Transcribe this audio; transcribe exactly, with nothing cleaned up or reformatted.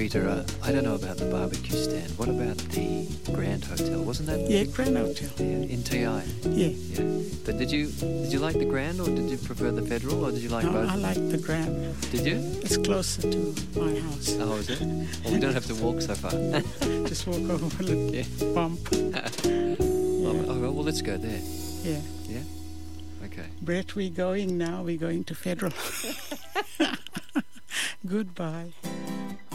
Peter, uh, I don't know about the barbecue stand. What about the Grand Hotel? Wasn't that? Yeah, Grand Hotel. Yeah, in T I. Yeah. Yeah. But did you did you like the Grand, or did you prefer the Federal, or did you like No, both? I like the Grand. Did you? It's closer to my house. Oh, is it? Well, we don't have to walk so far. Just walk over a little Yeah. bump. Yeah. Oh, oh, well, let's go there. Yeah. Yeah? Okay. Brett, we're going now. We're going to Federal. Goodbye.